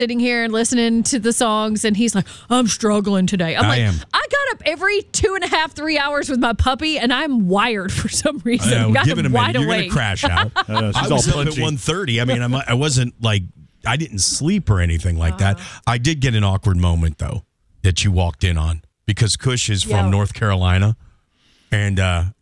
sitting here and listening to the songs, and he's like, I'm struggling today. I got up every 2.5, 3 hours with my puppy, and I'm wired for some reason. Give it a minute. You're going to crash out. I was up at 1:30. I mean, I wasn't like, I didn't sleep or anything like that. I did get an awkward moment, though, that you walked in on, because Kush is from North Carolina, and